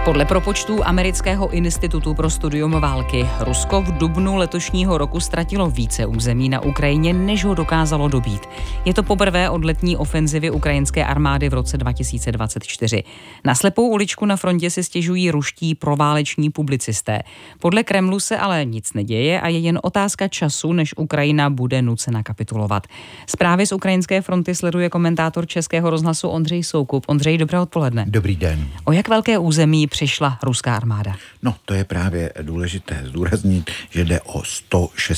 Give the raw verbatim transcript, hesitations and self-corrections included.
Podle propočtů Amerického institutu pro studium války Rusko v dubnu letošního roku ztratilo více území na Ukrajině, než ho dokázalo dobít. Je to poprvé od letní ofenzivy ukrajinské armády v roce dva tisíce dvacet čtyři. Na slepou uličku na frontě si stěžují ruští prováleční publicisté. Podle Kremlu se ale nic neděje a je jen otázka času, než Ukrajina bude nucena kapitulovat. Zprávy z ukrajinské fronty sleduje komentátor Českého rozhlasu Ondřej Soukup. Ondřej, dobré odpoledne. Dobrý den. O jak velké území přišla ruská armáda? No, to je právě důležité zdůraznit, že jde o sto